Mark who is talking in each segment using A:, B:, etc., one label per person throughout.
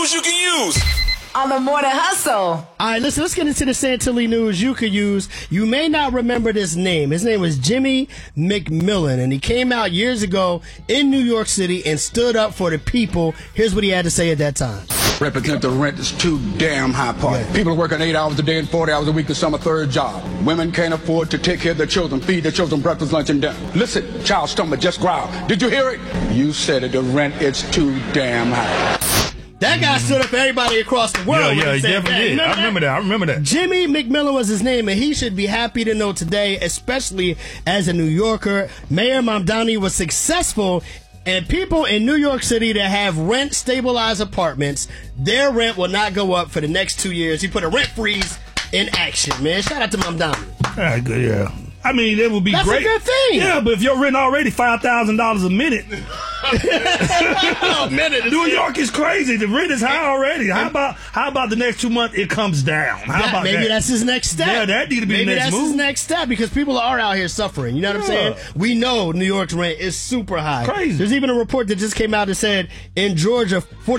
A: news you can use
B: on the Morning Hustle.
C: All right, listen, let's get into the Santilli news you could use. You may not remember this name. His name was Jimmy McMillan, and he came out years ago in New York City and stood up for the people. Here's what he had to say at that time.
D: Representative, rent is too damn high part.
C: Yeah.
D: People are working 8 hours a day and 40 hours a week to some a third job. Women can't afford to take care of their children, feed their children breakfast, lunch, and dinner. Listen, child stomach just growled. Did you hear it? You said it, the rent is too damn high.
C: That guy stood up for everybody across the world.
E: Yeah,
C: when
E: he definitely did. I remember that.
C: Jimmy McMillan was his name, and he should be happy to know today, especially as a New Yorker, Mayor Mamdani was successful. And people in New York City that have rent-stabilized apartments, their rent will not go up for the next 2 years. He put a rent freeze in action, man. Shout out to Mamdani.
E: Yeah. I mean, it would be
C: That's
E: great.
C: That's a good thing.
E: Yeah, but if your rent already $5,000 a minute. New York is crazy. The rent is high already. How about the next 2 months it comes down? How about
C: maybe
E: that?
C: that's his next step.
E: Yeah, that need to be the next move.
C: Maybe that's his next step because people are out here suffering. You know what I'm saying? We know New York's rent is super high.
E: Crazy.
C: There's even a report that just came out that said in Georgia,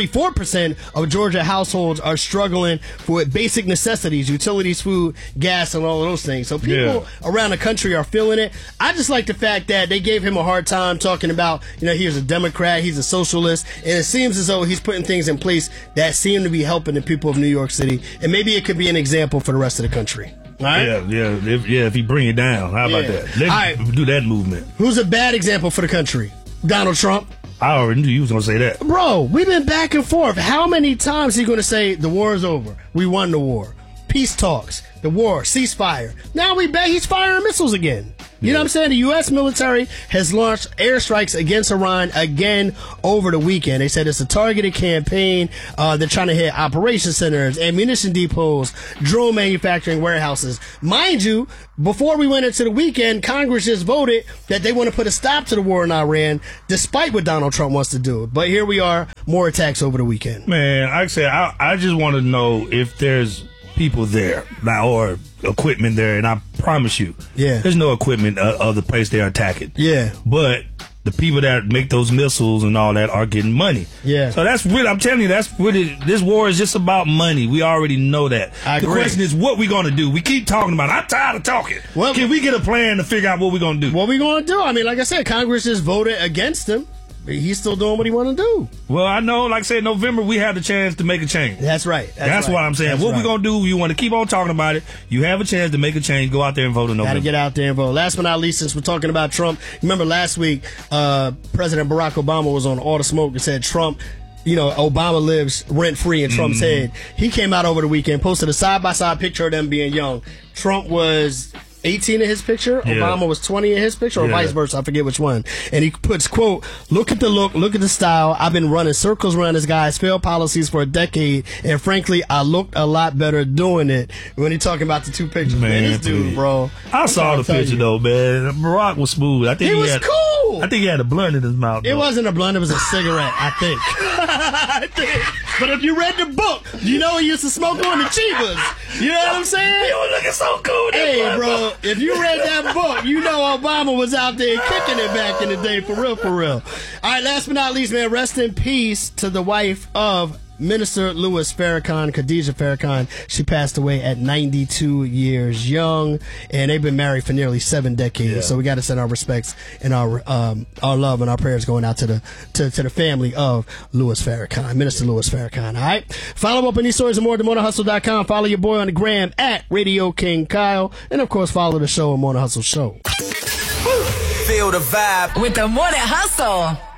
C: 44% of Georgia households are struggling for basic necessities, utilities, food, gas, and all of those things. So people around the country are feeling it. I just like the fact that they gave him a hard time talking about, he's a Democrat, he's a socialist, and it seems as though he's putting things in place that seem to be helping the people of New York City, and maybe it could be an example for the rest of the country. All right?
E: If he bring it down, how about that? Let's do that movement.
C: Who's a bad example for the country? Donald Trump.
E: I already knew you was going to say that.
C: Bro, we've been back and forth. How many times is he going to say the war is over? We won the war. Peace talks. The war. Ceasefire. Now he's firing missiles again. You know what I'm saying? The U.S. military has launched airstrikes against Iran again over the weekend. They said it's a targeted campaign. They're trying to hit operation centers, ammunition depots, drone manufacturing warehouses. Mind you, before we went into the weekend, Congress just voted that they want to put a stop to the war in Iran, despite what Donald Trump wants to do. But here we are, more attacks over the weekend.
E: Man, like I said, I just want to know if there's people there or equipment there, and I promise you, there's no equipment of the place they're attacking.
C: Yeah.
E: But the people that make those missiles and all that are getting money.
C: Yeah.
E: So that's really, I'm telling you, that's really, this war is just about money. We already know that.
C: I agree.
E: The question is, what we going to do? We keep talking about it. I'm tired of talking. Can we get a plan to figure out what we're going to do?
C: What we going to do? I mean, like I said, Congress just voted against him. He's still doing what he want to do.
E: Well, I know, like I said, in November, we have the chance to make a change.
C: That's right.
E: That's what I'm saying. What we're going to do, you want to keep on talking about it. You have a chance to make a change. Go out there and vote in November.
C: Got to get out there and vote. Last but not least, since we're talking about Trump, remember last week, President Barack Obama was on All the Smoke and said Trump, Obama lives rent-free in Trump's head. He came out over the weekend, posted a side-by-side picture of them being young. Trump was 18 in his picture, Obama was 20 in his picture, or vice versa, I forget which one. And he puts, quote, "Look at the look, look at the style. I've been running circles around this guy's failed policies for a decade, and frankly, I looked a lot better doing it." When he talking about the two pictures, man this dude, bro.
E: I saw the picture, though, man. Barack was smooth. I think
C: he was cool.
E: I think he had a blunt in his mouth, though.
C: It wasn't a blunt, it was a cigarette, I think. But if you read the book, you know he used to smoke on the Chivas. You know what I'm saying?
E: He was looking so cool.
C: Hey, bro, if you read that book, you know Obama was out there kicking it back in the day, for real, for real. All right, last but not least, man, rest in peace to the wife of Minister Louis Farrakhan, Khadijah Farrakhan. She passed away at 92 years young, and they've been married for nearly 7 decades. So we got to send our respects and our love and our prayers going out to the family of Louis Farrakhan, Minister Louis Farrakhan. All right, follow up on these stories and more at themotorhustle.com. Follow your boy on the gram at Radio King Kyle, and of course follow the show on Morning Hustle Show.
A: Feel the vibe
B: with the Morning Hustle.